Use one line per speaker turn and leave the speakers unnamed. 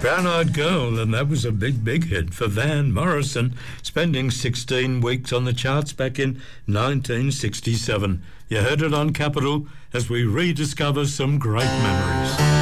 Brown Eyed Girl, and that was a big hit for Van Morrison, spending 16 weeks on the charts back in 1967. You heard it on Capital as we rediscover some great memories.